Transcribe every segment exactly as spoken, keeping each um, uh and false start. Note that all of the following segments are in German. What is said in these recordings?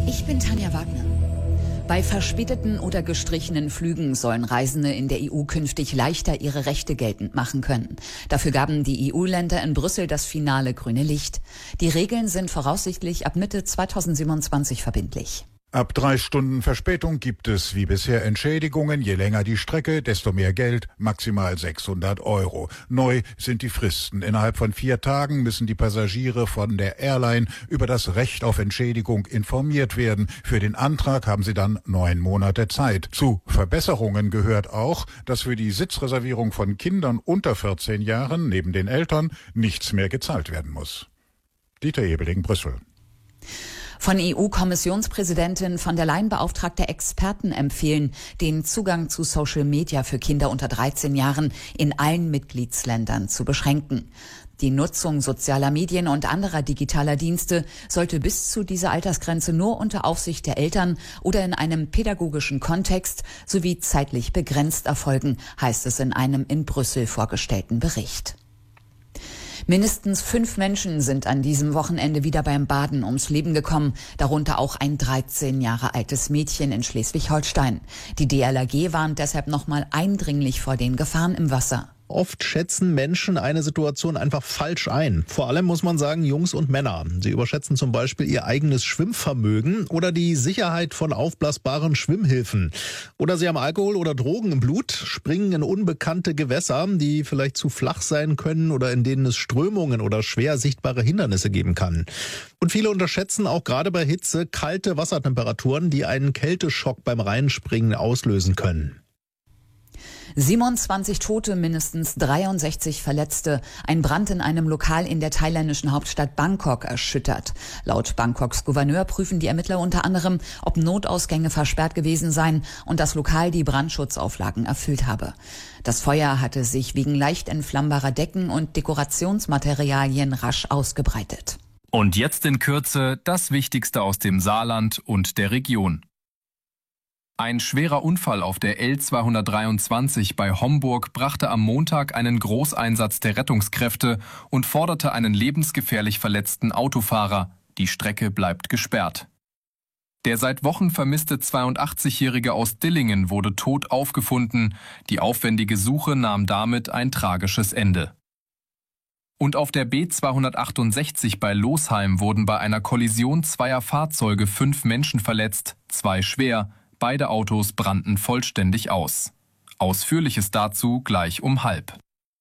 Ich bin Tanja Wagner. Bei verspäteten oder gestrichenen Flügen sollen Reisende in der E U künftig leichter ihre Rechte geltend machen können. Dafür gaben die E U-Länder in Brüssel das finale grüne Licht. Die Regeln sind voraussichtlich ab Mitte zweitausendsiebenundzwanzig verbindlich. Ab drei Stunden Verspätung gibt es wie bisher Entschädigungen. Je länger die Strecke, desto mehr Geld, maximal sechshundert Euro. Neu sind die Fristen. Innerhalb von vier Tagen müssen die Passagiere von der Airline über das Recht auf Entschädigung informiert werden. Für den Antrag haben sie dann neun Monate Zeit. Zu Verbesserungen gehört auch, dass für die Sitzreservierung von Kindern unter vierzehn Jahren neben den Eltern nichts mehr gezahlt werden muss. Dieter Ebeling, Brüssel. Von E U-Kommissionspräsidentin von der Leyen beauftragte Experten empfehlen, den Zugang zu Social Media für Kinder unter dreizehn Jahren in allen Mitgliedsländern zu beschränken. Die Nutzung sozialer Medien und anderer digitaler Dienste sollte bis zu dieser Altersgrenze nur unter Aufsicht der Eltern oder in einem pädagogischen Kontext sowie zeitlich begrenzt erfolgen, heißt es in einem in Brüssel vorgestellten Bericht. Mindestens fünf Menschen sind an diesem Wochenende wieder beim Baden ums Leben gekommen, darunter auch ein dreizehn Jahre altes Mädchen in Schleswig-Holstein. Die D L R G warnt deshalb nochmal eindringlich vor den Gefahren im Wasser. Oft schätzen Menschen eine Situation einfach falsch ein. Vor allem muss man sagen, Jungs und Männer. Sie überschätzen zum Beispiel ihr eigenes Schwimmvermögen oder die Sicherheit von aufblasbaren Schwimmhilfen. Oder sie haben Alkohol oder Drogen im Blut, springen in unbekannte Gewässer, die vielleicht zu flach sein können oder in denen es Strömungen oder schwer sichtbare Hindernisse geben kann. Und viele unterschätzen auch gerade bei Hitze kalte Wassertemperaturen, die einen Kälteschock beim Reinspringen auslösen können. siebenundzwanzig Tote, mindestens dreiundsechzig Verletzte. Ein Brand in einem Lokal in der thailändischen Hauptstadt Bangkok erschüttert. Laut Bangkoks Gouverneur prüfen die Ermittler unter anderem, ob Notausgänge versperrt gewesen seien und das Lokal die Brandschutzauflagen erfüllt habe. Das Feuer hatte sich wegen leicht entflammbarer Decken und Dekorationsmaterialien rasch ausgebreitet. Und jetzt in Kürze das Wichtigste aus dem Saarland und der Region. Ein schwerer Unfall auf der L zweihundertdreiundzwanzig bei Homburg brachte am Montag einen Großeinsatz der Rettungskräfte und forderte einen lebensgefährlich verletzten Autofahrer. Die Strecke bleibt gesperrt. Der seit Wochen vermisste zweiundachtzigjährige aus Dillingen wurde tot aufgefunden. Die aufwendige Suche nahm damit ein tragisches Ende. Und auf der B zweihundertachtundsechzig bei Losheim wurden bei einer Kollision zweier Fahrzeuge fünf Menschen verletzt, zwei schwer. Beide Autos brannten vollständig aus. Ausführliches dazu gleich um halb.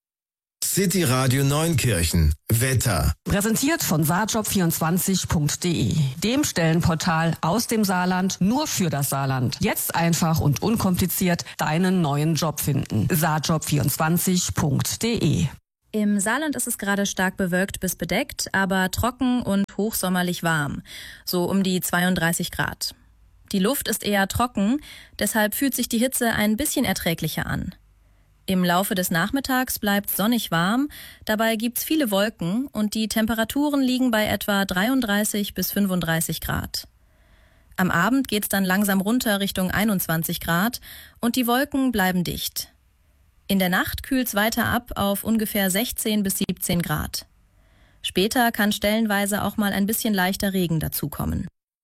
City Radio Neunkirchen. Wetter. Präsentiert von saarjob vierundzwanzig punkt de, dem Stellenportal aus dem Saarland nur für das Saarland. Jetzt einfach und unkompliziert deinen neuen Job finden. saarjob vierundzwanzig punkt de. Im Saarland ist es gerade stark bewölkt bis bedeckt, aber trocken und hochsommerlich warm. So um die zweiunddreißig Grad. Die Luft ist eher trocken, deshalb fühlt sich die Hitze ein bisschen erträglicher an. Im Laufe des Nachmittags bleibt sonnig warm, dabei gibt's viele Wolken und die Temperaturen liegen bei etwa dreiunddreißig bis fünfunddreißig Grad. Am Abend geht's dann langsam runter Richtung einundzwanzig Grad und die Wolken bleiben dicht. In der Nacht kühlt's weiter ab auf ungefähr sechzehn bis siebzehn Grad. Später kann stellenweise auch mal ein bisschen leichter Regen dazukommen.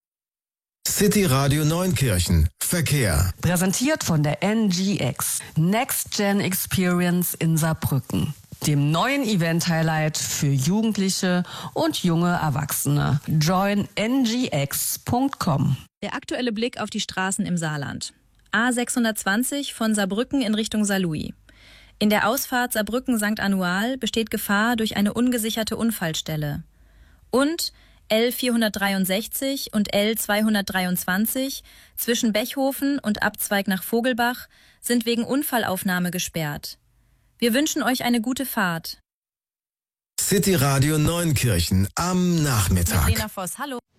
City Radio Neunkirchen. Verkehr. Präsentiert von der N G X. Next Gen Experience in Saarbrücken. Dem neuen Event-Highlight für Jugendliche und junge Erwachsene. join n g x punkt com. Der aktuelle Blick auf die Straßen im Saarland. A sechshundertzwanzig von Saarbrücken in Richtung Saarlouis. In der Ausfahrt Saarbrücken-Sankt Annual besteht Gefahr durch eine ungesicherte Unfallstelle. Und L vierhundertdreiundsechzig und L zweihundertdreiundzwanzig zwischen Bechhofen und Abzweig nach Vogelbach sind wegen Unfallaufnahme gesperrt. Wir wünschen euch eine gute Fahrt. City Radio Neunkirchen am Nachmittag. Mit Lena Voss, hallo.